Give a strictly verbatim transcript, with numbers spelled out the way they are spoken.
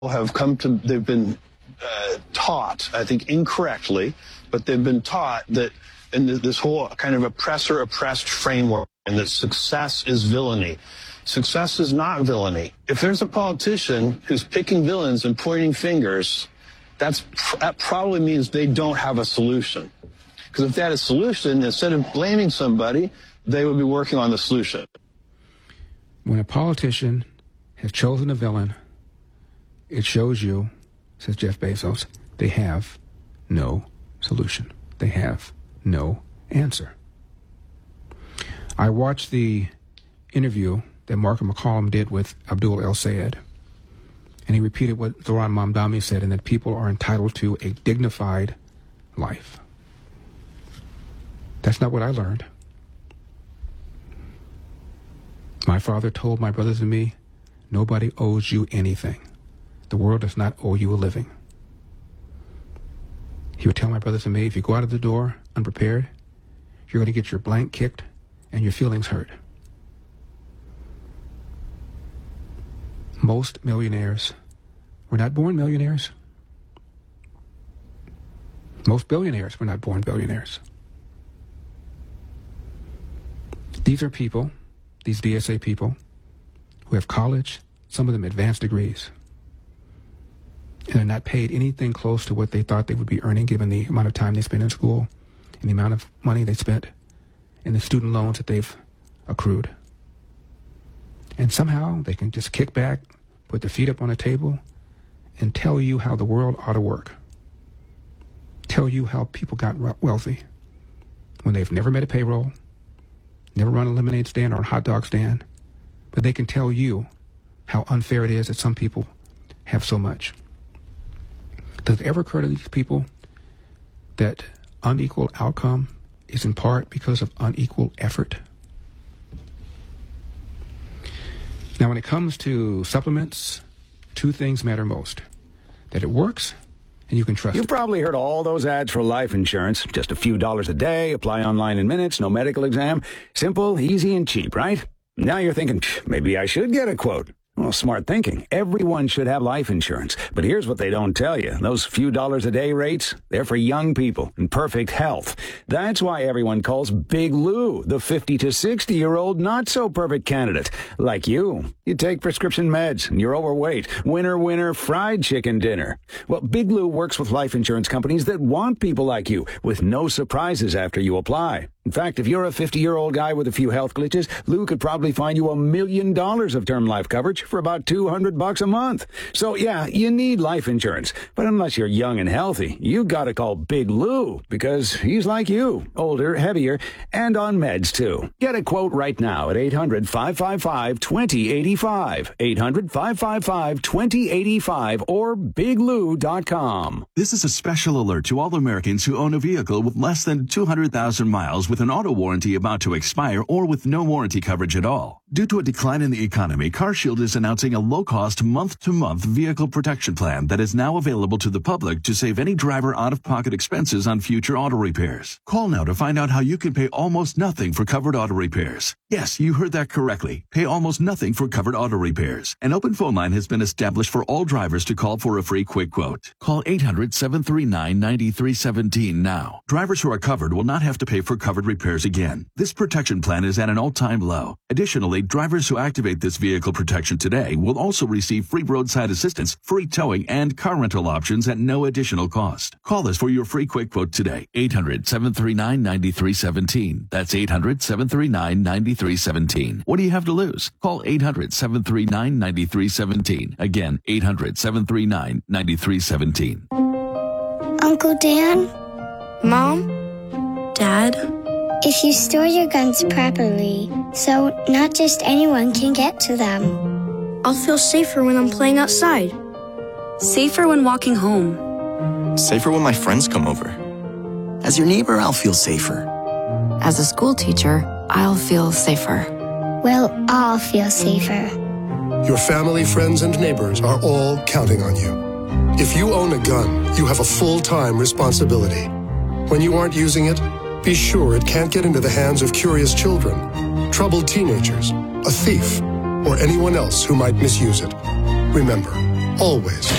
have come to, they've been uh, taught, I think incorrectly, but they've been taught that in this whole kind of oppressor-oppressed framework, and that success is villainy. Success is not villainy. If there's a politician who's picking villains and pointing fingers, that's, that probably means they don't have a solution. Because if they had a solution, instead of blaming somebody, they would be working on the solution. When a politician has chosen a villain, it shows you, says Jeff Bezos, they have no solution. They have no answer. I watched the interview that Malcolm McCollum did with Abdul El-Sayed, and he repeated what Zoran Mamdani said, and that people are entitled to a dignified life. That's not what I learned. My father told my brothers and me, nobody owes you anything. The world does not owe you a living. He would tell my brothers and me, if you go out of the door unprepared, you're going to get your blank kicked and your feelings hurt. Most millionaires were not born millionaires. Most billionaires were not born billionaires. These are people, these D S A people, who have college, some of them advanced degrees, and are not paid anything close to what they thought they would be earning given the amount of time they spent in school and the amount of money they spent and the student loans that they've accrued. And somehow they can just kick back, put their feet up on a table, and tell you how the world ought to work. Tell you how people got wealthy when they've never met a payroll, never run a lemonade stand or a hot dog stand, but they can tell you how unfair it is that some people have so much. Does it ever occur to these people that unequal outcome is in part because of unequal effort? Now, when it comes to supplements, two things matter most: that it works and you can trust You've it. probably heard all those ads for life insurance. Just a few dollars a day, apply online in minutes, no medical exam. Simple, easy, and cheap, right? Now you're thinking, maybe I should get a quote. Well, smart thinking. Everyone should have life insurance. But here's what they don't tell you. Those few dollars a day rates, they're for young people in perfect health. That's why everyone calls Big Lou the fifty to sixty-year-old not-so-perfect candidate. Like you. You take prescription meds and you're overweight. Winner, winner, fried chicken dinner. Well, Big Lou works with life insurance companies that want people like you with no surprises after you apply. In fact, if you're a fifty-year-old guy with a few health glitches, Lou could probably find you a million dollars of term life coverage for about two hundred bucks a month. So yeah, you need life insurance. But unless you're young and healthy, you gotta call Big Lou, because he's like you, older, heavier, and on meds too. Get a quote right now at eight hundred, five five five, two zero eight five, eight hundred, five five five, two zero eight five, or big lou dot com. This is a special alert to all Americans who own a vehicle with less than two hundred thousand miles with an auto warranty about to expire or with no warranty coverage at all. Due to a decline in the economy, CarShield is announcing a low-cost, month-to-month vehicle protection plan that is now available to the public to save any driver out-of-pocket expenses on future auto repairs. Call now to find out how you can pay almost nothing for covered auto repairs. Yes, you heard that correctly. Pay almost nothing for covered auto repairs. An open phone line has been established for all drivers to call for a free quick quote. Call eight hundred, seven three nine, nine three one seven now. Drivers who are covered will not have to pay for covered repairs again. This protection plan is at an all-time low. Additionally, drivers who activate this vehicle protection today will also receive free roadside assistance, free towing, and car rental options at no additional cost. Call us for your free quick quote today. eight hundred, seven three nine, nine three one seven. That's eight hundred, seven three nine, nine three one seven. What do you have to lose? Call eight hundred, seven three nine, nine three one seven. Again, eight hundred, seven three nine, nine three one seven. Uncle Dan? Mom? Dad? If you store your guns properly, so not just anyone can get to them, I'll feel safer when I'm playing outside. Safer when walking home. Safer when my friends come over. As your neighbor, I'll feel safer. As a school teacher, I'll feel safer. we'll all feel safer. Your family, friends, and neighbors are all counting on you. If you own a gun, you have a full-time responsibility. When you aren't using it, be sure it can't get into the hands of curious children, troubled teenagers, a thief, or anyone else who might misuse it. Remember, always